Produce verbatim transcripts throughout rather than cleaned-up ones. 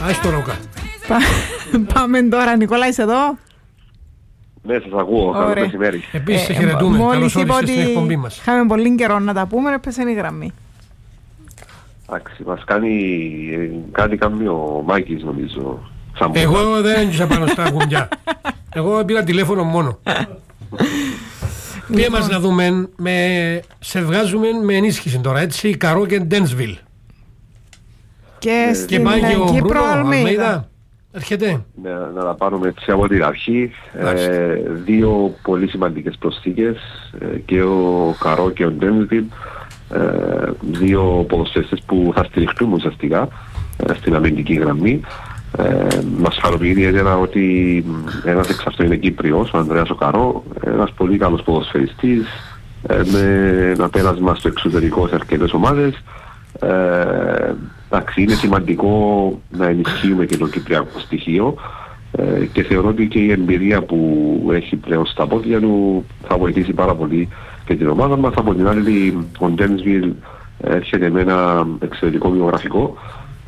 Ας το Ρόκα. Πάμε τώρα, Νικόλα, είσαι εδώ? Ναι, σας ακούω. Καλό μεσημέρι. Επίσης, σε χαιρετούμε. Καλώς όρισες στην εκπομπή μας. Είχαμε πολύ καιρό να τα πούμε, έπεσε η γραμμή. Εντάξει, μας κάνει κάτι κάνει ο Μάκης, νομίζω. Εγώ δεν έγκυσα πάνω στα κουμπιά. Εγώ πήρα τηλέφωνο μόνο. Πήγε μας να δούμε, με, σε βγάζουμε με ενίσχυση τώρα, έτσι, Καρό και Ντένσβιλ. Και στην πάει και ο Κύπρο Μπρούνο Αλμέιδα. Έρχεται. Ναι, να τα πάρουμε έτσι από την αρχή. Ε, δύο πολύ σημαντικές προσθήκες, ε, και ο Καρό και ο Ντένσβιλ. Ε, δύο ποδοσφαιριστές που θα στηριχτούν ουσιαστικά ε, στην αμυντική γραμμή. Ε, μας χαροποιεί ιδιαίτερα ότι ένας εξ αυτών είναι Κύπριος, ο Ανδρέας ο Καρό, ένας πολύ καλός ποδοσφαιριστής, ε, με ένα πέρασμα στο εξωτερικό σε αρκετές ομάδες. Ε, εντάξει, είναι σημαντικό να ενισχύουμε και το κυπριακό στοιχείο, ε, και θεωρώ ότι και η εμπειρία που έχει πλέον στα πόδια του θα βοηθήσει πάρα πολύ και την ομάδα μας. Από την άλλη, ο Ντένσβιλ έρχεται με ένα εξαιρετικό βιογραφικό,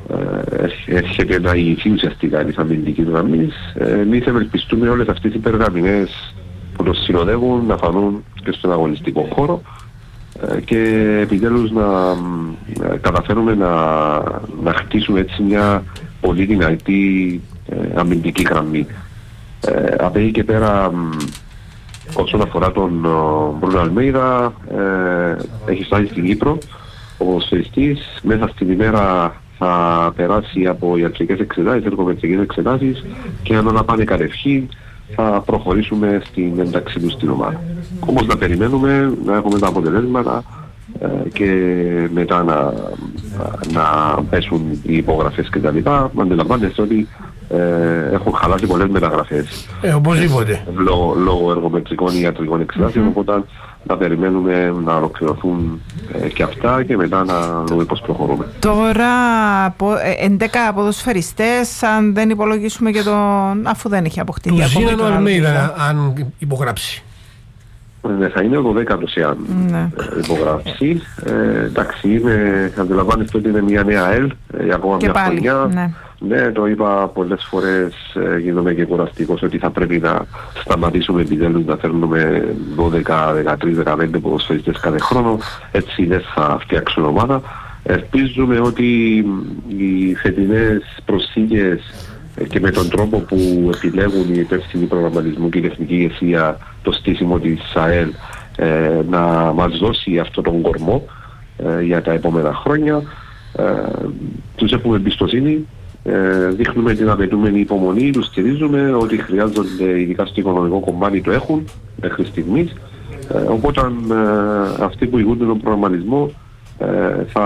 έρχεται να ηγηθεί ουσιαστικά της αμυντικής γραμμής. Εμείς ευελπιστούμε όλες αυτές οι περγαμηνές που το συνοδεύουν να φανούν και στον αγωνιστικό χώρο και επιτέλους να καταφέρουμε να, να χτίσουμε έτσι μια πολύ δυνατή αμυντική γραμμή. Από εκεί και πέρα, όσον αφορά τον Μπρούνο Αλμέιδα, έχει φτάσει στην Κύπρο ο ποδοσφαιριστής. Μέσα στην ημέρα θα περάσει από ιατρικές εξετάσεις, εργομετρικές εξετάσεις, και αν όλα πάνε κατευχή θα προχωρήσουμε στην ένταξή του στην ομάδα. Όμως να περιμένουμε να έχουμε τα αποτελέσματα ε, και μετά να, να πέσουν οι υπογραφές κτλ. Αντιλαμβάνεστε ότι ε, έχουν χαλάσει πολλές μεταγραφές. Ε, οπωσδήποτε. Λόγω, λόγω εργομετρικών ή ιατρικών εξετάσεων, mm-hmm. οπότε να περιμένουμε να ολοκληρωθούν ε, και αυτά και μετά να δούμε πώς προχωρούμε. Τώρα έντεκα ποδοσφαιριστές, αν δεν υπολογίσουμε και τον, αφού δεν έχει αποκτηθεί. Του ζήναν ο Αλμέιδα αν υπογράψει. Ναι, θα είναι ο δωδέκατος εάν ναι. υπογράψει. Ε, εντάξει, είναι, αντιλαμβάνεστε ότι είναι μια νέα ΕΛ ε, για ακόμα και μια πάλι, χρονιά. Ναι. Ναι, το είπα πολλές φορές, ε, γίνομαι και κουραστικός, ότι θα πρέπει να σταματήσουμε επιτέλους να φέρνουμε δώδεκα, δεκατρείς, δεκαπέντε ποδοσφαιριστές κάθε χρόνο. Έτσι δεν θα φτιάξουν ομάδα. Ελπίζουμε ότι οι φετινές προσθήκες και με τον τρόπο που επιλέγουν οι υπεύθυνοι προγραμματισμού και η τεχνική ηγεσία το στήσιμο της ΑΕΛ ε, να μας δώσει αυτόν τον κορμό ε, για τα επόμενα χρόνια. Ε, τους έχουμε εμπιστοσύνη, ε, δείχνουμε την απαιτούμενη υπομονή, τους στηρίζουμε, ότι χρειάζονται ειδικά στο οικονομικό κομμάτι το έχουν μέχρι στιγμής. Ε, οπότε ε, αυτοί που ηγούνται τον προγραμματισμό Ε, θα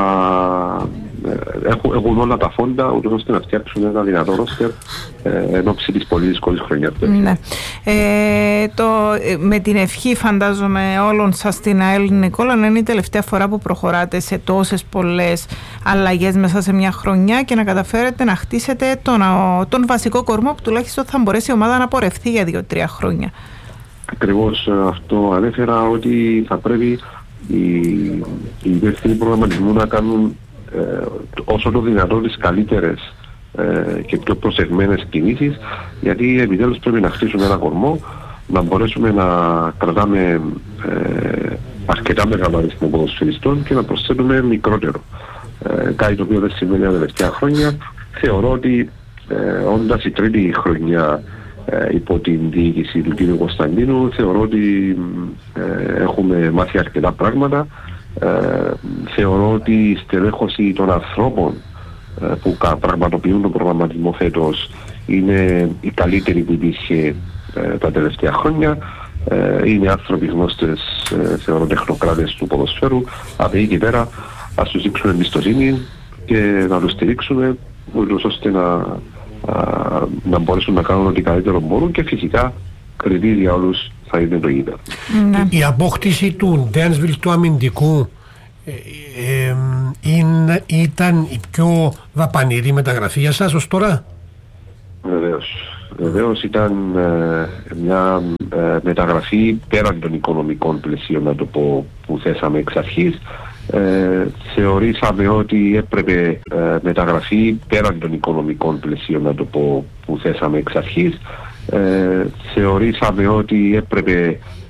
ε, έχουν, έχουν όλα τα φόντα ούτως ώστε να φτιάξουν ένα δυνατό ρόστερ ε, εν ώψη της πολύ δύσκολης χρονιάς. Ναι. Ε, το, με την ευχή φαντάζομαι όλων σας στην ΑΕΛ, Νικόλα, να είναι η τελευταία φορά που προχωράτε σε τόσες πολλές αλλαγές μέσα σε μια χρονιά και να καταφέρετε να χτίσετε τον, τον βασικό κορμό που τουλάχιστον θα μπορέσει η ομάδα να πορευθεί για δύο τρία χρόνια. Ακριβώς αυτό ανέφερα, ότι θα πρέπει οι υπεύθυνοι προγραμματισμού να κάνουν ε, όσο το δυνατόν τις καλύτερες ε, και πιο προσεγμένες κινήσεις, γιατί επιτέλους πρέπει να χτίσουν ένα κορμό, να μπορέσουμε να κρατάμε ε, αρκετά μεγάλο αριθμό ποδοσφαιριστών και να προσθέτουμε μικρότερο. Ε, κάτι το οποίο δεν συμβαίνει τα τελευταία χρόνια. Θεωρώ ότι ε, όντας η τρίτη χρονιά Ε, υπό την διοίκηση του κ. Κωνσταντίνου, θεωρώ ότι ε, έχουμε μάθει αρκετά πράγματα. Ε, θεωρώ ότι η στελέχωση των ανθρώπων ε, που πραγματοποιούν τον προγραμματισμό φέτος είναι η καλύτερη που υπήρχε ε, τα τελευταία χρόνια. Ε, είναι άνθρωποι γνώστες, ε, θεωρώ τεχνοκράτες του ποδοσφαίρου. Από εκεί και πέρα ας τους δείξουμε εμπιστοσύνη και να τους στηρίξουμε, ούτως ώστε να να μπορέσουν να κάνουν ό,τι καλύτερο μπορούν, και φυσικά κριτήρια για όλους θα είναι το γήπεδο. Ναι. Η απόκτηση του Ντένσβιλ του αμυντικού ε, ε, είναι, ήταν η πιο δαπανηρή μεταγραφή για σας ως τώρα? Βεβαίως. Βεβαίως ήταν ε, μια ε, μεταγραφή πέραν των οικονομικών πλαισίων, να το πω, που θέσαμε εξ αρχής. Ε, θεωρήσαμε ότι έπρεπε ε, μεταγραφή πέραν των οικονομικών πλαισίων, να το πω, που θέσαμε εξ αρχής. Ε, θεωρήσαμε ότι έπρεπε